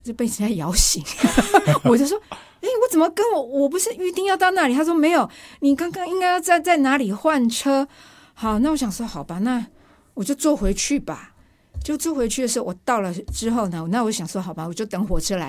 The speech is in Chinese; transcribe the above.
就被人家摇醒我就说我怎么跟我不是预定要到那里？他说没有，你刚刚应该要在哪里换车。好，那我想说好吧，那我就坐回去吧。就坐回去的时候，我到了之后呢，那我想说好吧，我就等火车来。